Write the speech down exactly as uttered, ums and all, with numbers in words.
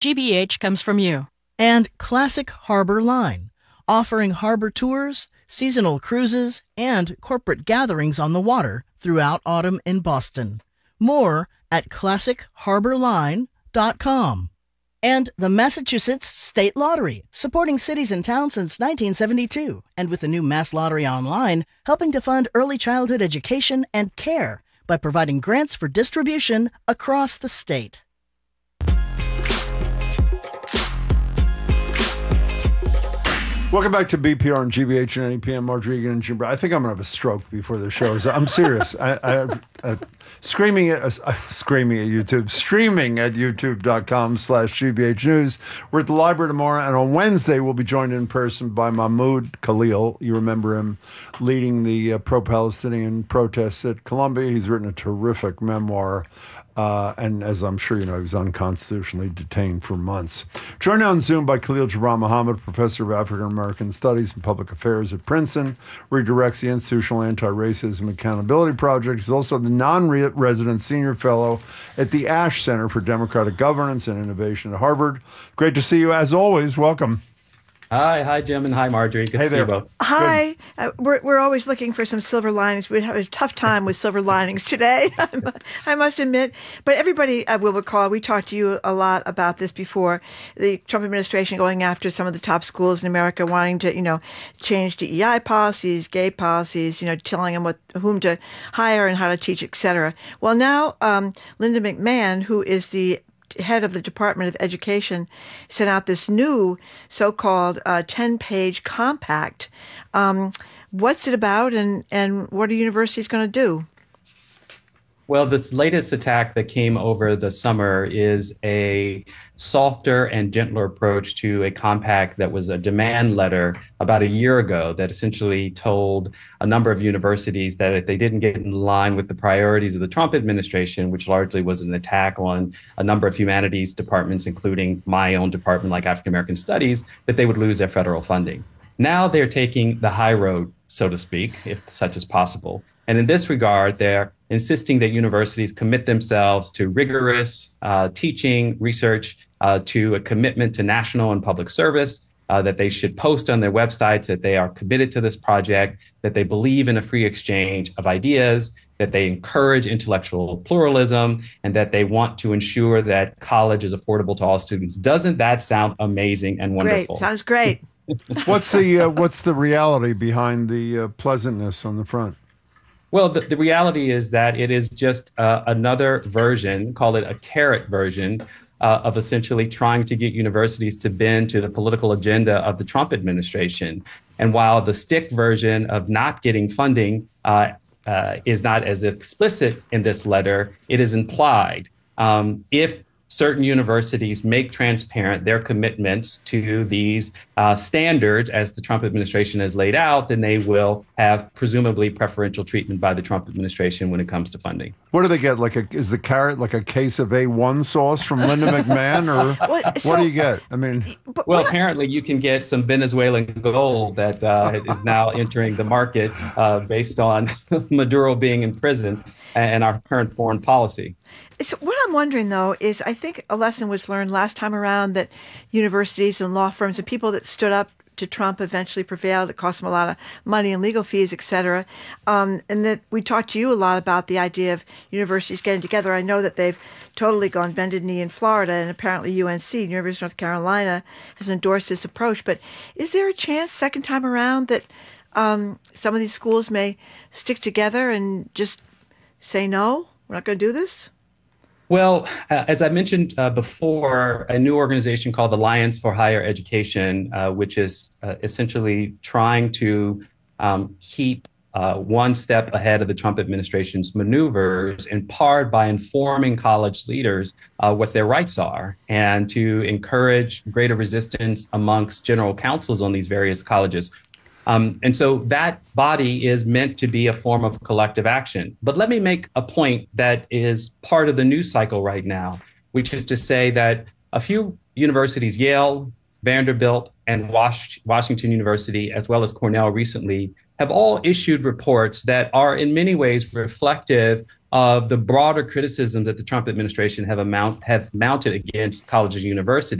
G B H comes from you. And Classic Harbor Line, offering harbor tours, seasonal cruises, and corporate gatherings on the water throughout autumn in Boston. More at classic harbor line dot com. And the Massachusetts State Lottery, supporting cities and towns since nineteen seventy-two, and with the new Mass Lottery Online, helping to fund early childhood education and care by providing grants for distribution across the state. Welcome back to B P R and G B H and N E P M. Margery Eagan and Jim Brown. I think I'm going to have a stroke before the show. I'm serious. I, I uh, screaming at uh, screaming at YouTube, streaming at youtube.com slash GBH News. We're at the library tomorrow, and on Wednesday we'll be joined in person by Mahmoud Khalil. You remember him leading the uh, pro-Palestinian protests at Columbia. He's written a terrific memoir. Uh, and as I'm sure you know, he was unconstitutionally detained for months. Joined on Zoom by Khalil Gibran Muhammad, professor of African American Studies and Public Affairs at Princeton, where he directs the Institutional Anti-Racism Accountability Project. He's also the non-resident senior fellow at the Ash Center for Democratic Governance and Innovation at Harvard. Great to see you, as always. Welcome. Hi, hi, Jim, and hi, Margery. Good hey to see there. you both. Hi. Uh, we're we're always looking for some silver linings. We have a tough time with silver linings today, I must admit. But everybody uh, will recall, we talked to you a lot about this before, the Trump administration going after some of the top schools in America, wanting to, you know, change D E I policies, gay policies, you know, telling them what whom to hire and how to teach, et cetera. Well, now um, Linda McMahon, who is the head of the Department of Education, sent out this new so-called uh, ten-page compact. Um, what's it about, and, and what are universities going to do? Well, this latest attack that came over the summer is a softer and gentler approach to a compact that was a demand letter about a year ago that essentially told a number of universities that if they didn't get in line with the priorities of the Trump administration, which largely was an attack on a number of humanities departments, including my own department, like African American Studies, that they would lose their federal funding. Now they're taking the high road, so to speak, if such is possible. And in this regard, they're insisting that universities commit themselves to rigorous uh, teaching, research, uh, to a commitment to national and public service, uh, that they should post on their websites that they are committed to this project, that they believe in a free exchange of ideas, that they encourage intellectual pluralism, and that they want to ensure that college is affordable to all students. Doesn't that sound amazing and wonderful? Great. Sounds great. What's the uh, what's the reality behind the uh, pleasantness on the front? Well, the, the reality is that it is just uh, another version, call it a carrot version, uh, of essentially trying to get universities to bend to the political agenda of the Trump administration. And while the stick version of not getting funding uh, uh, is not as explicit in this letter, it is implied. Um, if certain universities make transparent their commitments to these uh, standards as the Trump administration has laid out, then they will have presumably preferential treatment by the Trump administration when it comes to funding. What do they get? Like, a, is the carrot like a case of A one sauce from Linda McMahon, or Well, so- what do you get? I mean, But Well, what- apparently you can get some Venezuelan gold that uh, is now entering the market uh, based on Maduro being in prison and our current foreign policy. So what I'm wondering, though, is I think a lesson was learned last time around that universities and law firms and people that stood up to Trump eventually prevailed. It cost them a lot of money and legal fees, et cetera. Um, and that we talked to you a lot about the idea of universities getting together. I know that they've totally gone bended knee in Florida, and apparently U N C, University of North Carolina, has endorsed this approach. But is there a chance, second time around, that um, some of these schools may stick together and just say, no, we're not going to do this? Well, uh, as I mentioned uh, before, a new organization called Alliance for Higher Education, uh, which is uh, essentially trying to um, keep uh, one step ahead of the Trump administration's maneuvers, in part by informing college leaders uh, what their rights are, and to encourage greater resistance amongst general counsels on these various colleges. Um, and so that body is meant to be a form of collective action. But let me make a point that is part of the news cycle right now, which is to say that a few universities, Yale, Vanderbilt, and Was- Washington University, as well as Cornell recently, have all issued reports that are in many ways reflective of the broader criticisms that the Trump administration have amount have mounted against colleges and universities.